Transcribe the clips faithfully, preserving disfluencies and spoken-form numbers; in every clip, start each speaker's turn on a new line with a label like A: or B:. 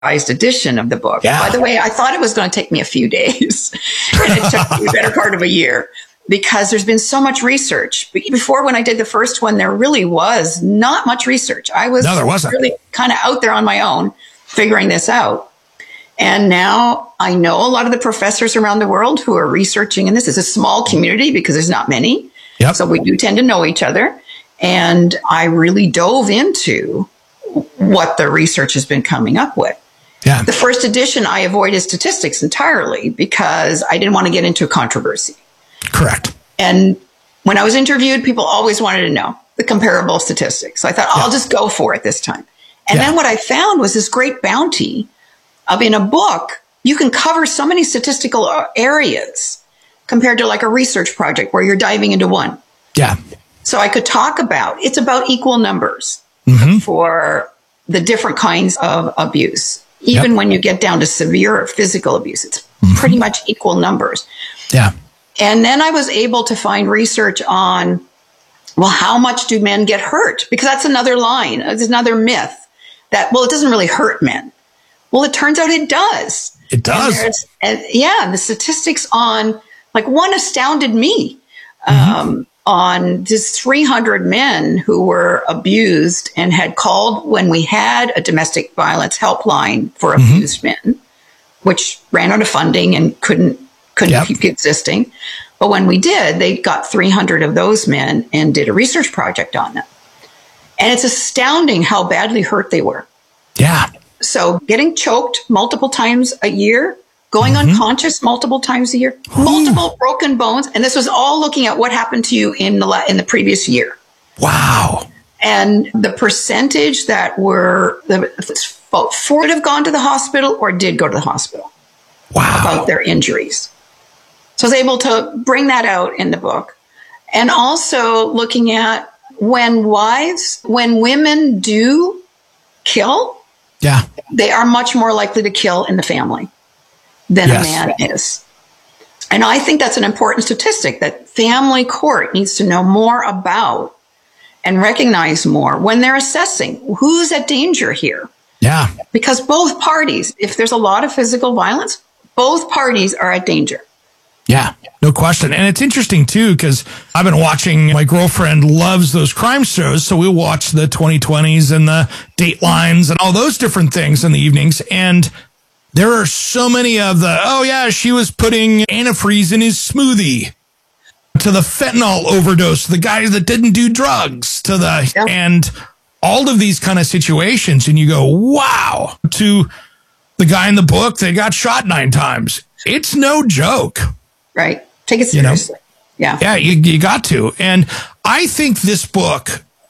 A: edition of the book.
B: Yeah.
A: By the way, I thought it was going to take me a few days, and it took me the better part of a year because there's been so much research. Before, when I did the first one, there really was not much research. I was
B: no, there wasn't.
A: really kind of out there on my own, figuring this out. And now I know a lot of the professors around the world who are researching, and this is a small community because there's not many.
B: Yep.
A: So we do tend to know each other. And I really dove into what the research has been coming up with.
B: Yeah.
A: The first edition, I avoided statistics entirely because I didn't want to get into a controversy.
B: Correct.
A: And when I was interviewed, people always wanted to know the comparable statistics. So I thought, I'll
B: yeah.
A: just go for it this time. And
B: yeah.
A: then what I found was this great bounty of, in a book, you can cover so many statistical areas compared to like a research project where you're diving into one.
B: Yeah.
A: So I could talk about, it's about equal numbers
B: mm-hmm.
A: for the different kinds of abuse. Even
B: yep.
A: when you get down to severe physical abuse, it's mm-hmm. pretty much equal numbers.
B: Yeah.
A: And then I was able to find research on, well, how much do men get hurt? Because that's another line. It's another myth that, well, it doesn't really hurt men. Well, it turns out it does.
B: It does.
A: And, and yeah, the statistics on, like, one astounded me.
B: Mm-hmm.
A: Um, on just three hundred men who were abused and had called when we had a domestic violence helpline for
B: mm-hmm.
A: abused men, which ran out of funding and couldn't couldn't
B: yep.
A: keep existing. But when we did, they got three hundred of those men and did a research project on them. And it's astounding how badly hurt they were.
B: Yeah.
A: So getting choked multiple times a year, going mm-hmm. unconscious multiple times a year, Ooh. multiple broken bones. And this was all looking at what happened to you in the la- in the previous year.
B: Wow.
A: And the percentage that were, the about four would have gone to the hospital or did go to the hospital.
B: Wow.
A: About their injuries. So I was able to bring that out in the book. And also looking at when wives, when women do kill,
B: yeah,
A: they are much more likely to kill in the family than yes. a man is. And I think that's an important statistic that family court needs to know more about and recognize more when they're assessing who's at danger here.
B: Yeah.
A: Because both parties, if there's a lot of physical violence, both parties are at danger.
B: Yeah, no question. And it's interesting, too, because I've been watching, my girlfriend loves those crime shows. So we'll watch the twenty twenties and the Datelines and all those different things in the evenings. And there are so many of the, oh, yeah, she was putting antifreeze in his smoothie, to the fentanyl overdose, the guys that didn't do drugs, to the, yep. and all of these kind of situations. And you go, wow, to the guy in the book that got shot nine times. It's no joke.
A: Right. Take it seriously.
B: You know?
A: Yeah.
B: Yeah, you, you got to. And I think this book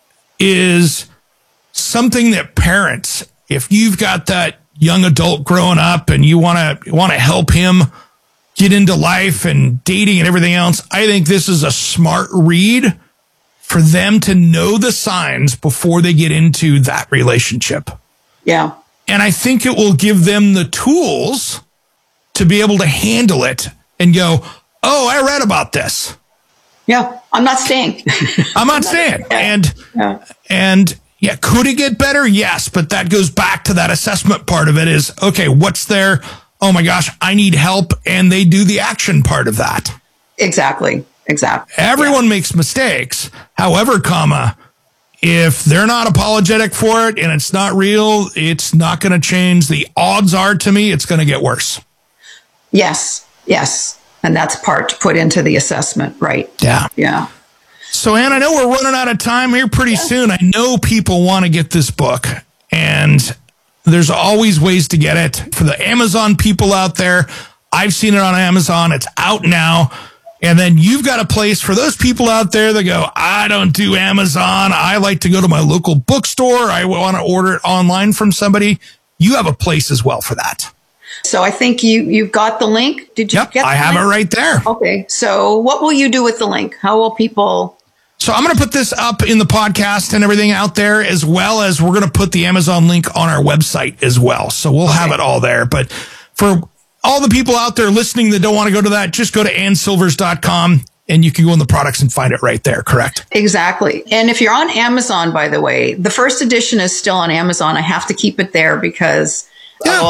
B: is something that parents, if you've got that young adult growing up and you want to want to help him get into life and dating and everything else, I think this is a smart read for them to know the signs before they get into that relationship.
A: Yeah.
B: And I think it will give them the tools to be able to handle it and go, oh, I read about this.
A: Yeah, I'm not staying.
B: I'm not staying. Yeah. And,
A: yeah.
B: and yeah, could it get better? Yes. But that goes back to that assessment part of it is, okay, what's there? Oh my gosh, I need help. And they do the action part of that.
A: Exactly. Exactly.
B: Everyone yeah. makes mistakes. However, comma, if they're not apologetic for it and it's not real, it's not going to change. The odds are, to me, it's going to get worse.
A: Yes. Yes. And that's part to put into the assessment, right?
B: Yeah.
A: Yeah.
B: So, Ann, I know we're running out of time here pretty yeah. soon. I know people want to get this book, and there's always ways to get it. For the Amazon people out there, I've seen it on Amazon. It's out now. And then you've got a place for those people out there that go, I don't do Amazon. I like to go to my local bookstore. I want to order it online from somebody. You have a place as well for that.
A: So I think you, you've got the link. Did you
B: yep,
A: get the
B: I have
A: link?
B: it right there.
A: Okay. So what will you do with the link? How will people...
B: So I'm going to put this up in the podcast and everything out there, as well as we're going to put the Amazon link on our website as well. So we'll okay. have it all there. But for all the people out there listening that don't want to go to that, just go to ann silvers dot com and you can go in the products and find it right there. Correct?
A: Exactly. And if you're on Amazon, by the way, the first edition is still on Amazon. I have to keep it there because Yeah.